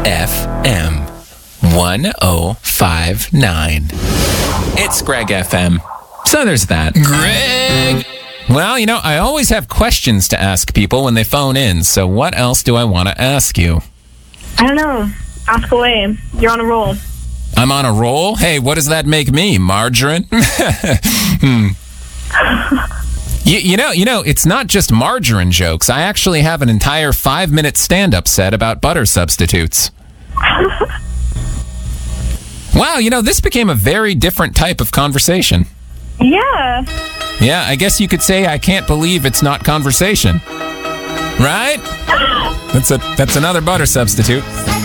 FM 1059. It's Greg FM. So there's that. Greg! Well, I always have questions to ask people when they phone in, so what else do I want to ask you? I don't know. Ask away. You're on a roll. I'm on a roll? Hey, what does that make me? Margarine? It's not just margarine jokes. I actually have an entire 5-minute stand-up set about butter substitutes. Wow, this became a very different type of conversation. Yeah. Yeah, I guess you could say I can't believe it's not conversation. Right? That's another butter substitute.